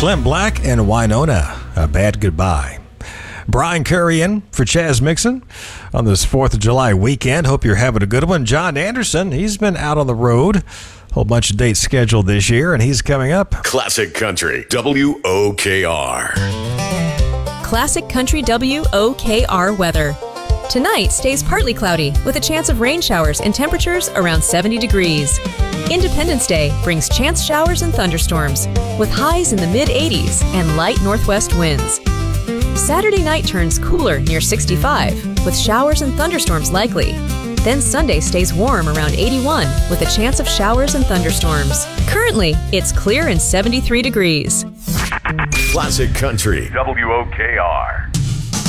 Clint Black and Winona, A Bad Goodbye. Brian Curry in for Chaz Mixon on this 4th of July weekend. Hope you're having a good one. John Anderson, he's been out on the road. Whole bunch of dates scheduled this year, and he's coming up. Classic Country, WOKR. Classic Country WOKR weather. Tonight stays partly cloudy with a chance of rain showers and temperatures around 70 degrees. Independence Day brings chance showers and thunderstorms with highs in the mid-80s and light northwest winds. Saturday night turns cooler near 65 with showers and thunderstorms likely. Then Sunday stays warm around 81 with a chance of showers and thunderstorms. Currently, it's clear and 73 degrees. Classic Country, WOKR.